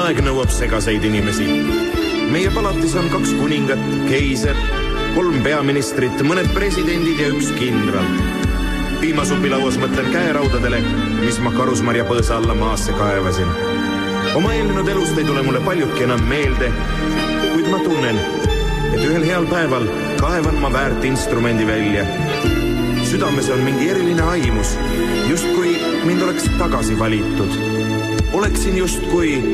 aeg nõuab segaseid inimesi. Meie palatis on 2 kuningat, keiser, 3 peaministrit, mõned presidendid ja 1 kindral. Piimasupilauas mõtlen käeraudadele, mis ma Karusmarja põõsa alla maasse kaevasin. Oma eelnenud elust ei tule mulle paljudki enam meelde, kuid ma tunnen, et ühel heal päeval kaevan ma väärt instrumendi välja. Südames on mingi eriline aimus, justkui mind oleks tagasi valitud. Oleksin justkui